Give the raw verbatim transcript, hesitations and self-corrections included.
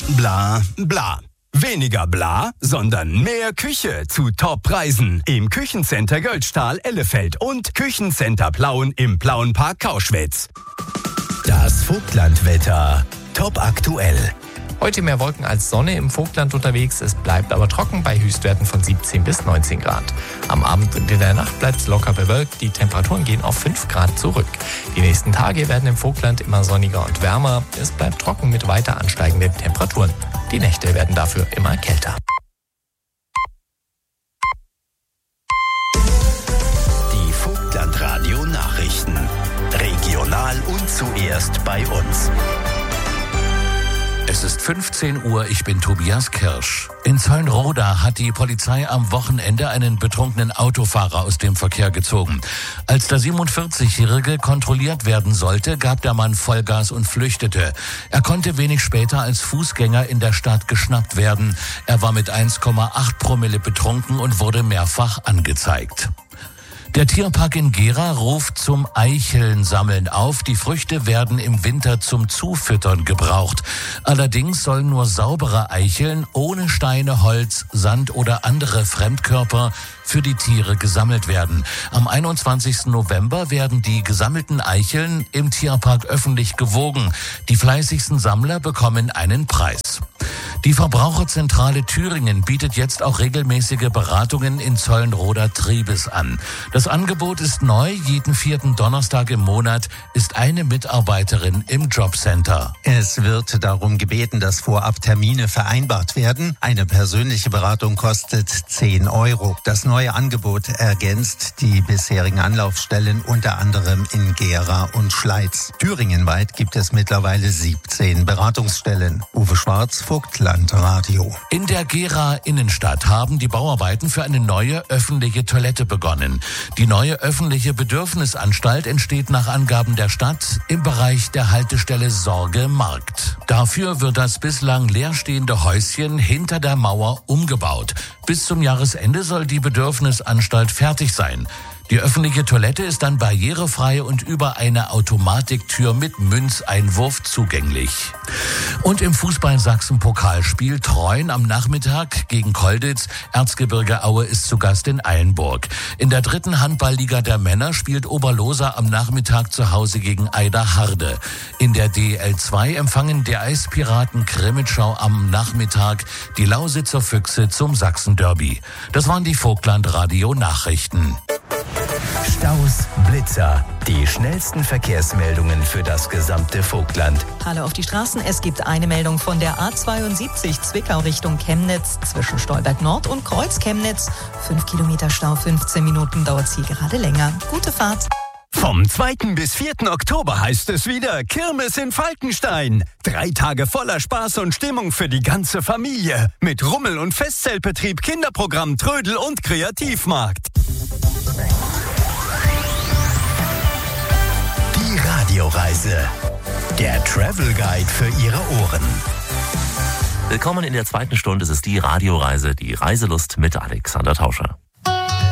Bla bla. Weniger bla, sondern mehr Küche zu Top-Preisen im Küchencenter Göldstahl Ellefeld und Küchencenter Plauen im Plauenpark Kauschwitz. Das Vogtlandwetter. Top aktuell. Heute mehr Wolken als Sonne im Vogtland unterwegs. Es bleibt aber trocken bei Höchstwerten von siebzehn bis neunzehn Grad. Am Abend und in der Nacht bleibt es locker bewölkt. Die Temperaturen gehen auf fünf Grad zurück. Die nächsten Tage werden im Vogtland immer sonniger und wärmer. Es bleibt trocken mit weiter ansteigenden Temperaturen. Die Nächte werden dafür immer kälter. Die Vogtlandradio Nachrichten. Regional und zuerst bei uns. Es ist fünfzehn Uhr, ich bin Tobias Kirsch. In Zeulenroda hat die Polizei am Wochenende einen betrunkenen Autofahrer aus dem Verkehr gezogen. Als der siebenundvierzigjährige kontrolliert werden sollte, gab der Mann Vollgas und flüchtete. Er konnte wenig später als Fußgänger in der Stadt geschnappt werden. Er war mit eins Komma acht Promille betrunken und wurde mehrfach angezeigt. Der Tierpark in Gera ruft zum Eicheln-Sammeln auf. Die Früchte werden im Winter zum Zufüttern gebraucht. Allerdings sollen nur saubere Eicheln ohne Steine, Holz, Sand oder andere Fremdkörper für die Tiere gesammelt werden. Am einundzwanzigsten November werden die gesammelten Eicheln im Tierpark öffentlich gewogen. Die fleißigsten Sammler bekommen einen Preis. Die Verbraucherzentrale Thüringen bietet jetzt auch regelmäßige Beratungen in Zeulenroda-Triebes an. Das Angebot ist neu. Jeden vierten Donnerstag im Monat ist eine Mitarbeiterin im Jobcenter. Es wird darum gebeten, dass vorab Termine vereinbart werden. Eine persönliche Beratung kostet zehn Euro. Das neue Angebot ergänzt die bisherigen Anlaufstellen unter anderem in Gera und Schleiz. Thüringenweit gibt es mittlerweile siebzehn Beratungsstellen. Uwe Schwarz, Vogtlandradio. In der Gera Innenstadt haben die Bauarbeiten für eine neue öffentliche Toilette begonnen. Die neue öffentliche Bedürfnisanstalt entsteht nach Angaben der Stadt im Bereich der Haltestelle Sorge Markt. Dafür wird das bislang leerstehende Häuschen hinter der Mauer umgebaut. Bis zum Jahresende soll die Bedürfnisanstalt fertig sein. Die öffentliche Toilette ist dann barrierefrei und über eine Automatiktür mit Münzeinwurf zugänglich. Und im Fußball-Sachsen-Pokalspiel Treuen am Nachmittag gegen Kolditz. Erzgebirge Aue ist zu Gast in Eilenburg. In der dritten Handballliga der Männer spielt Oberloser am Nachmittag zu Hause gegen Eiderharde. In der D L zwei empfangen der Eispiraten Krimitschau am Nachmittag die Lausitzer Füchse zum Sachsen-Derby. Das waren die Vogtland-Radio-Nachrichten. Staus, Blitzer, die schnellsten Verkehrsmeldungen für das gesamte Vogtland. Hallo auf die Straßen. Es gibt eine Meldung von der A zweiundsiebzig Zwickau Richtung Chemnitz zwischen Stolberg Nord und Kreuz Chemnitz. Fünf Kilometer Stau, fünfzehn Minuten dauert es hier gerade länger. Gute Fahrt. Vom zweiten bis vierten Oktober heißt es wieder Kirmes in Falkenstein. Drei Tage voller Spaß und Stimmung für die ganze Familie. Mit Rummel- und Festzeltbetrieb, Kinderprogramm, Trödel und Kreativmarkt. Die Radioreise. Der Travel Guide für Ihre Ohren. Willkommen in der zweiten Stunde. Es ist die Radioreise, die Reiselust mit Alexander Tauscher.